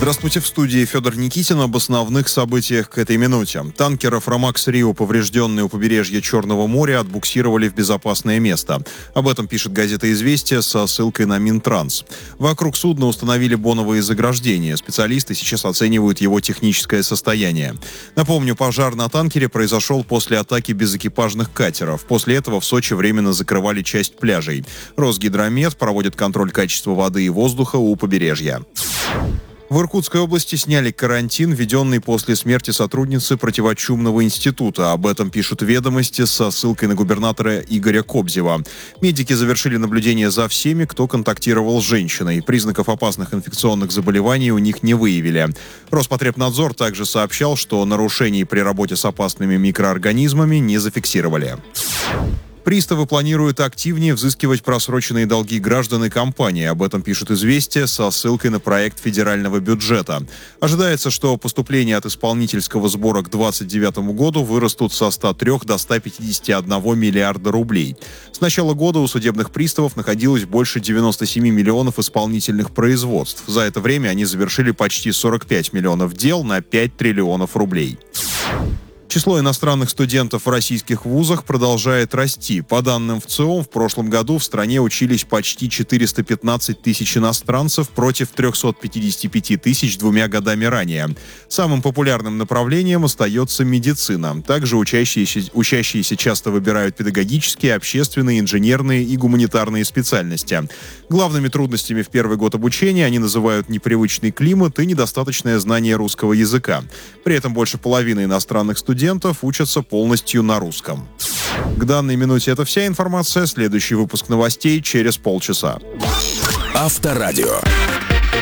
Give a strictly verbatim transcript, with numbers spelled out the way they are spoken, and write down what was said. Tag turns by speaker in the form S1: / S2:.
S1: Здравствуйте, в студии Федор Никитин. Об основных событиях к этой минуте. Танкер «Афромакс Рио», поврежденный у побережья Черного моря, отбуксировали в безопасное место. Об этом пишет газета «Известия» со ссылкой на Минтранс. Вокруг судна установили боновые заграждения. Специалисты сейчас оценивают его техническое состояние. Напомню, пожар на танкере произошел после атаки безэкипажных катеров. После этого в Сочи временно закрывали часть пляжей. Росгидромет проводит контроль качества воды и воздуха у побережья. В Иркутской области сняли карантин, введенный после смерти сотрудницы противочумного института. Об этом пишут «Ведомости» со ссылкой на губернатора Игоря Кобзева. Медики завершили наблюдение за всеми, кто контактировал с женщиной. Признаков опасных инфекционных заболеваний у них не выявили. Роспотребнадзор также сообщал, что нарушений при работе с опасными микроорганизмами не зафиксировали. Приставы планируют активнее взыскивать просроченные долги граждан и компаний. Об этом пишут «Известия» со ссылкой на проект федерального бюджета. Ожидается, что поступления от исполнительского сбора к две тысячи двадцать девятому году вырастут со ста трёх до ста пятидесяти одного миллиарда рублей. С начала года у судебных приставов находилось больше девяноста семи миллионов исполнительных производств. За это время они завершили почти сорок пять миллионов дел на пять триллионов рублей. Число иностранных студентов в российских вузах продолжает расти. По данным ВЦИОМ, в прошлом году в стране учились почти четыреста пятнадцать тысяч иностранцев против трёхсот пятидесяти пяти тысяч двумя годами ранее. Самым популярным направлением остается медицина. Также учащиеся, учащиеся часто выбирают педагогические, общественные, инженерные и гуманитарные специальности. Главными трудностями в первый год обучения они называют непривычный климат и недостаточное знание русского языка. При этом больше половины иностранных студентов учатся полностью на русском. К данной минуте это вся информация. Следующий выпуск новостей через полчаса.
S2: Авторадио.